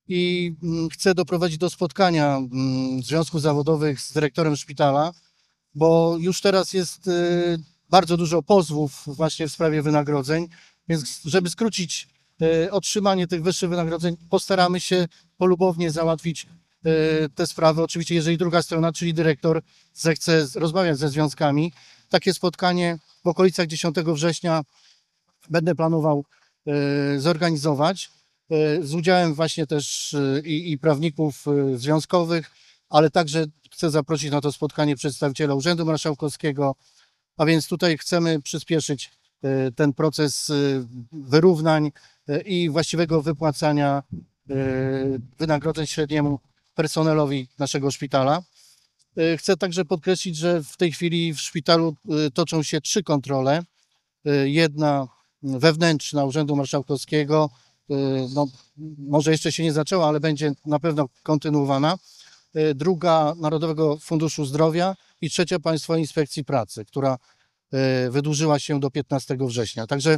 i chcę doprowadzić do spotkania związków zawodowych z dyrektorem szpitala, bo już teraz jest bardzo dużo pozwów właśnie w sprawie wynagrodzeń, więc żeby skrócić otrzymanie tych wyższych wynagrodzeń, postaramy się polubownie załatwić te sprawy. Oczywiście, jeżeli druga strona, czyli dyrektor, zechce rozmawiać ze związkami, takie spotkanie w okolicach 10 września będę planował zorganizować z udziałem właśnie też i prawników związkowych, ale także chcę zaprosić na to spotkanie przedstawiciela Urzędu Marszałkowskiego, a więc tutaj chcemy przyspieszyć ten proces wyrównań i właściwego wypłacania wynagrodzeń średniemu personelowi naszego szpitala. Chcę także podkreślić, że w tej chwili w szpitalu toczą się 3 kontrole. Jedna wewnętrzna Urzędu Marszałkowskiego, no, może jeszcze się nie zaczęła, ale będzie na pewno kontynuowana. Druga Narodowego Funduszu Zdrowia i trzecia Państwowej Inspekcji Pracy, która wydłużyła się do 15 września. Także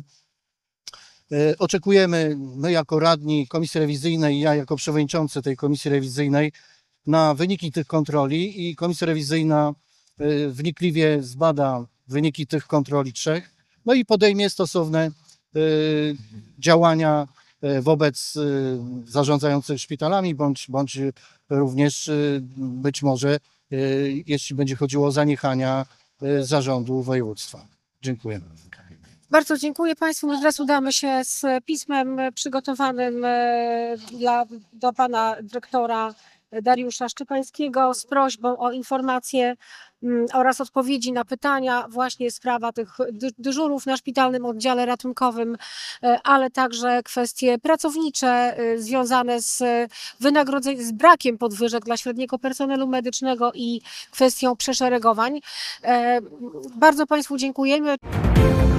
oczekujemy, my jako radni Komisji Rewizyjnej, ja jako przewodniczący tej Komisji Rewizyjnej, na wyniki tych kontroli i Komisja Rewizyjna wnikliwie zbada wyniki tych kontroli 3, no i podejmie stosowne działania wobec zarządzających szpitalami, bądź również być może, jeśli będzie chodziło o zaniechania zarządu województwa. Dziękuję. Bardzo dziękuję Państwu. Teraz udamy się z pismem przygotowanym do Pana Dyrektora Dariusza Szczepańskiego z prośbą o informacje oraz odpowiedzi na pytania. Właśnie sprawa tych dyżurów na szpitalnym oddziale ratunkowym, ale także kwestie pracownicze związane z wynagrodzeniem, z brakiem podwyżek dla średniego personelu medycznego i kwestią przeszeregowań. Bardzo Państwu dziękujemy.